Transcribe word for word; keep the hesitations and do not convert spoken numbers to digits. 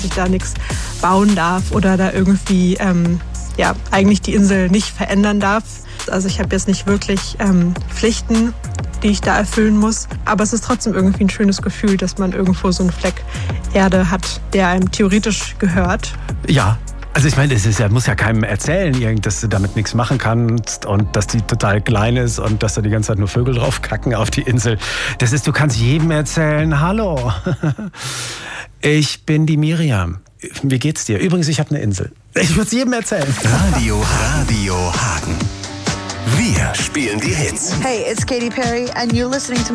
ich da nichts bauen darf oder da irgendwie ähm, ja, eigentlich die Insel nicht verändern darf. Also ich habe jetzt nicht wirklich ähm, Pflichten, die ich da erfüllen muss. Aber es ist trotzdem irgendwie ein schönes Gefühl, dass man irgendwo so einen Fleck Erde hat, der einem theoretisch gehört. Ja. Also ich meine, es ist ja, muss ja keinem erzählen, dass du damit nichts machen kannst und dass die total klein ist und dass da die ganze Zeit nur Vögel drauf kacken auf die Insel. Das ist, du kannst jedem erzählen, hallo, ich bin die Miriam. Wie geht's dir? Übrigens, ich habe eine Insel. Ich würde es jedem erzählen. Radio, Radio Hagen. Wir spielen die Hits. Hey, it's Katy Perry and you're listening to